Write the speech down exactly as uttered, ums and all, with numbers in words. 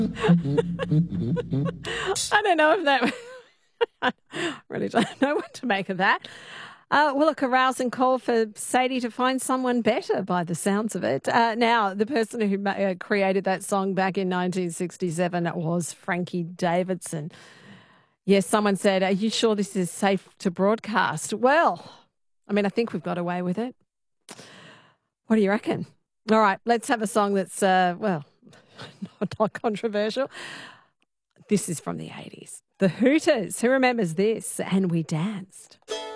I don't know if that... I really don't know what to make of that. Uh, well, look, a rousing call for Sadie to find someone better by the sounds of it. Uh, now, the person who uh, created that song back in nineteen sixty-seven was Frankie Davidson. Yes, someone said, are you sure this is safe to broadcast? Well, I mean, I think we've got away with it. What do you reckon? All right, let's have a song that's, uh, well, not, not controversial. This is from the eighties. The Hooters. Who remembers this? And We Danced.